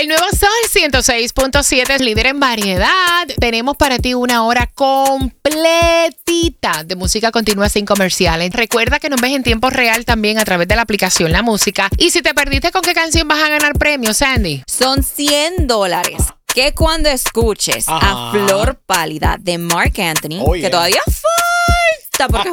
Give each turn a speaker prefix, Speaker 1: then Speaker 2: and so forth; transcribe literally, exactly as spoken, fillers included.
Speaker 1: El nuevo Sol ciento seis punto siete es líder en variedad. Tenemos para ti una hora completita de música continua sin comerciales. Recuerda que nos ves en tiempo real también a través de la aplicación La Música. Y si te perdiste con qué canción vas a ganar premios, Sandy.
Speaker 2: Son cien dólares. Que cuando escuches
Speaker 3: Ajá.
Speaker 2: a Flor Pálida de Marc Anthony,
Speaker 3: Oh,
Speaker 2: que
Speaker 3: yeah.
Speaker 2: todavía falta, porque